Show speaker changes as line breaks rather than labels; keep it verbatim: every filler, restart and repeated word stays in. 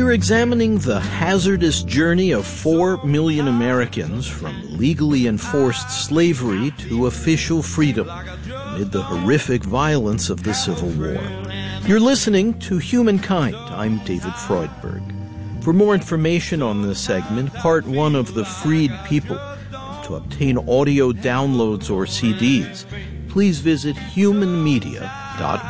We're examining the hazardous journey of four million Americans from legally enforced slavery to official freedom amid the horrific violence of the Civil War. You're listening to Humankind. I'm David Freudberg. For more information on this segment, part one of The Freed People, and to obtain audio downloads or C Ds, please visit human media dot org.